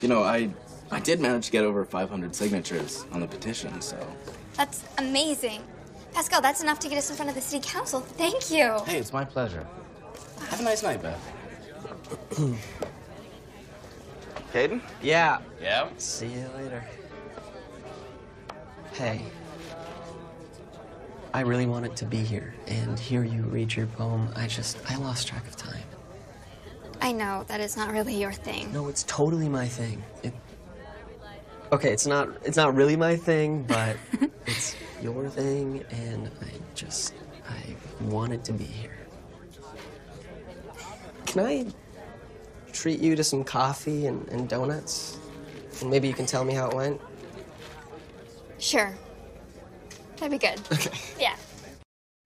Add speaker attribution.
Speaker 1: You know, I did manage to get over 500 signatures on the petition, so...
Speaker 2: That's amazing. Pascal, that's enough to get us in front of the city council. Thank you.
Speaker 1: Hey, it's my pleasure. Have a nice night, Beth. Caden?
Speaker 3: Yeah.
Speaker 1: Yeah?
Speaker 3: See you later. Hey. I really wanted to be here and hear you read your poem. I lost track of time.
Speaker 2: I know, that is not really your thing.
Speaker 3: No, it's totally my thing. Okay, it's not really my thing, but it's your thing, and I wanted to be here. Can I treat you to some coffee and donuts? And maybe you can tell me how it went?
Speaker 2: Sure. That'd be good.
Speaker 3: Okay.
Speaker 2: Yeah.